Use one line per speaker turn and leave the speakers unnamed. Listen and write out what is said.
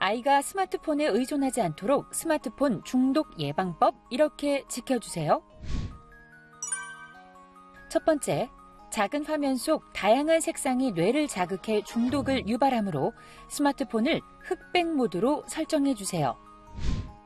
아이가 스마트폰에 의존하지 않도록 스마트폰 중독 예방법 이렇게 지켜주세요. 첫 번째, 작은 화면 속 다양한 색상이 뇌를 자극해 중독을 유발하므로 스마트폰을 흑백 모드로 설정해 주세요.